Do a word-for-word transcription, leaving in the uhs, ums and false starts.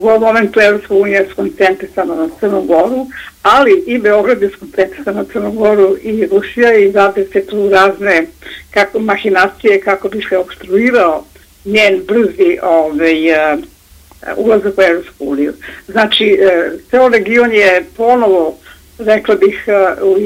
U ovom momentu Evropska unija je skoncentrisana na Crnu Goru, ali i Beograd je skoncentrisan na Crnu Goru i Rusija i rade se tu razne kako, mahinacije kako bi se obstruirao njen brzi ovaj, uh, ulazak u Evropsku uniju. Znači, uh, ceo region je ponovo, rekla bih, uh, u